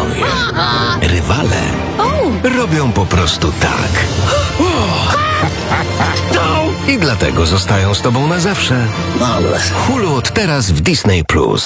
bohaterowie. Rywale robią po prostu tak. I dlatego zostają z tobą na zawsze. Hulu od teraz w Disney+.